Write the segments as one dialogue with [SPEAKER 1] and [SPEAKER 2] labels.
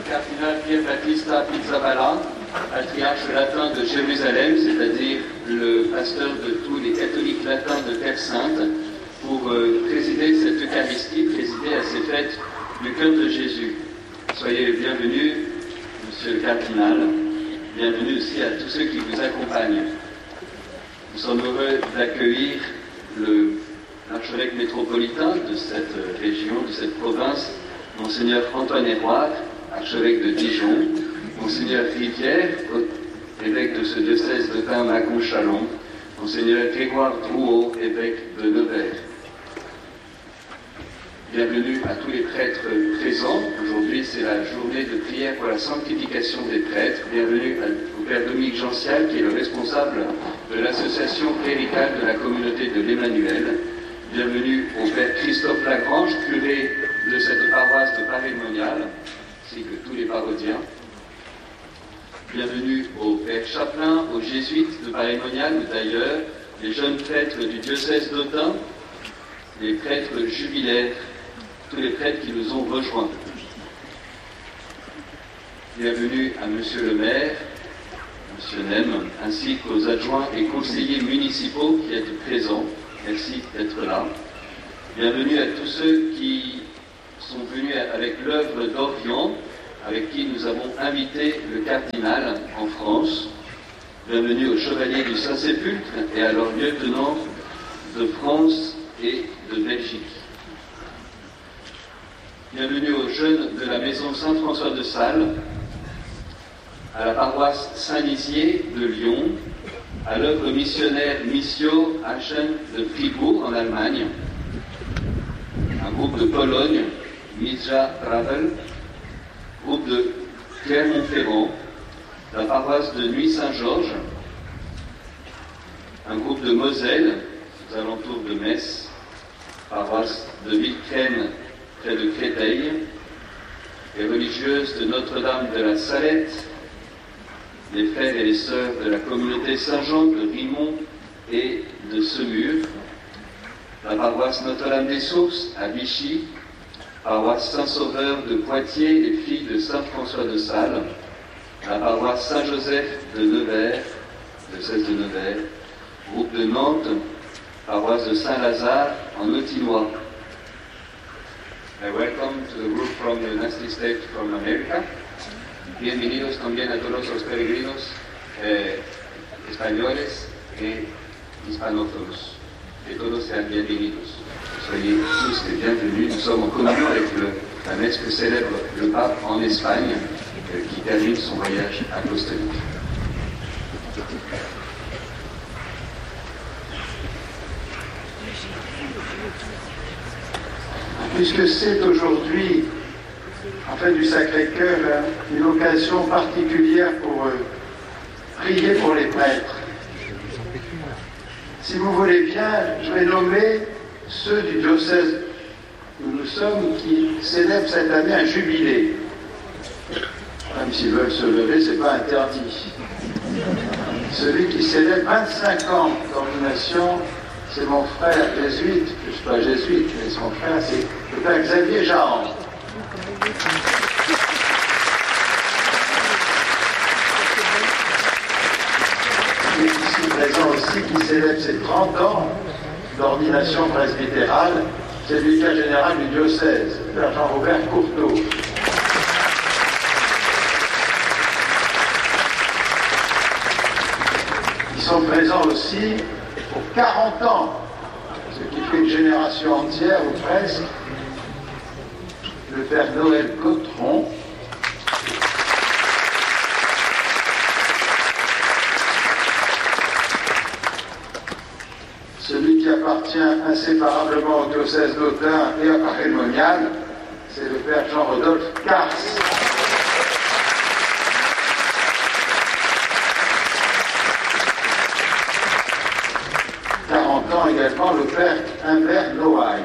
[SPEAKER 1] cardinal Pier Battista Pizzaballa, patriarche latin de Jérusalem, c'est-à-dire le pasteur de tous les catholiques latins de Terre Sainte, pour présider cette Eucharistie, présider à ces fêtes du cœur de Jésus. Soyez bienvenus, Monsieur le Cardinal, bienvenue aussi à tous ceux qui vous accompagnent. Nous sommes heureux d'accueillir l'archevêque métropolitain de cette région, de cette province, Monseigneur Antoine Héroard, archevêque de Dijon, Monseigneur Rivière, évêque de ce diocèse de Mâcon-Châlons, Monseigneur Grégoire Drouot, évêque de Nevers. Bienvenue à tous les prêtres présents. Aujourd'hui, c'est la journée de prière pour la sanctification des prêtres. Bienvenue au Père Dominique Gential, qui est le responsable de l'association cléricale de la communauté de l'Emmanuel. Bienvenue au Père Christophe Lagrange, curé de cette paroisse de Paray-le-Monial, ainsi que tous les parodiens. Bienvenue au Père Chapelain, aux Jésuites de Paray-le-Monial, ou d'ailleurs, les jeunes prêtres du diocèse d'Autun, les prêtres jubilaires, tous les prêtres qui nous ont rejoints. Bienvenue à Monsieur le maire, Monsieur Nem, ainsi qu'aux adjoints et conseillers municipaux qui êtes présents. Merci d'être là. Bienvenue à tous ceux qui sont venus avec l'œuvre d'Orient, avec qui nous avons invité le cardinal en France. Bienvenue aux chevaliers du Saint-Sépulcre et à leurs lieutenants de France et de Belgique. Bienvenue aux jeunes de la maison Saint-François de Sales, à la paroisse Saint-Lizier de Lyon, à l'œuvre missionnaire Missio Aachen de Fribourg en Allemagne, un groupe de Pologne, Mija Travel, groupe de Clermont-Ferrand, la paroisse de Nuit-Saint-Georges, un groupe de Moselle, aux alentours de Metz, paroisse de Villecrène, près de Créteil, les religieuses de Notre-Dame de la Salette, les frères et les sœurs de la communauté Saint-Jean de Rimont et de Semur, la paroisse Notre-Dame des Sources à Vichy, paroisse Saint-Sauveur de Poitiers, les filles de Saint-François de Sales, la paroisse Saint-Joseph de Nevers, diocèse de Nevers, groupe de Nantes, paroisse de Saint-Lazare en Autinois. Welcome to the group from the United States from America. Bienvenidos también a todos los peregrinos españoles et hispanófonos. Que todos sean bienvenidos. Soyez tous les bienvenus. Nous sommes en communion avec la messe que célèbre le pape en Espagne, qui termine son voyage apostolique.
[SPEAKER 2] Puisque c'est aujourd'hui, en fait, du Sacré-Cœur, une occasion particulière pour prier pour les prêtres. Si vous voulez bien, je vais nommer ceux du diocèse où nous sommes qui célèbrent cette année un jubilé. Même s'ils veulent se lever, ce n'est pas interdit. Celui qui célèbre 25 ans d'ordination, c'est mon frère jésuite, je ne suis pas jésuite, mais son frère, c'est le père Xavier Jahan. Il est ici présent aussi qui célèbre ses 30 ans d'ordination presbytérale, c'est le vicaire général du diocèse, le père Jean-Robert Courteau. Ils sont présents aussi pour 40 ans, ce qui fait une génération entière ou presque, le père Noël Gautron, celui qui appartient inséparablement au diocèse d'Autun et à Paray-le-Monial, c'est le père Jean-Rodolphe Cars. Également le père Humbert Noailles.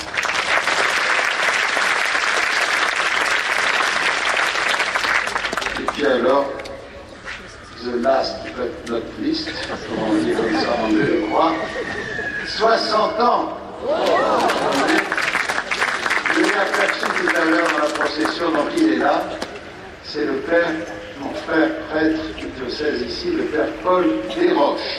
[SPEAKER 2] Et puis alors, the last but not least, comment on dit comme ça en anglais, je crois, 60 ans. Je l'ai aperçu tout à l'heure dans la procession, donc il est là. c'est le père, mon frère prêtre du diocèse ici, le père Paul Desroches.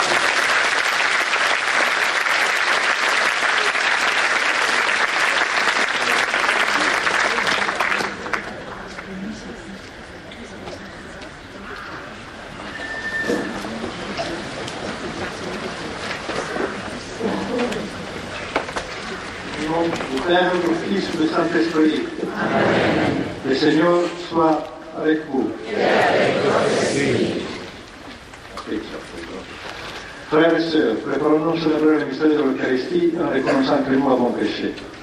[SPEAKER 2] Au nom du Père, du Fils, du Saint-Esprit. Amen. Le Seigneur soit avec vous. Et avec votre esprit. Frères et sœurs, préparons-nous célébrer le mystère de l'Eucharistie en reconnaissant que nous avons péché.